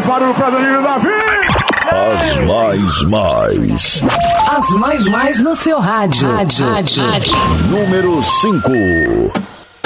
mais barulho pra Danilo Davi. As mais no seu rádio. Número 5.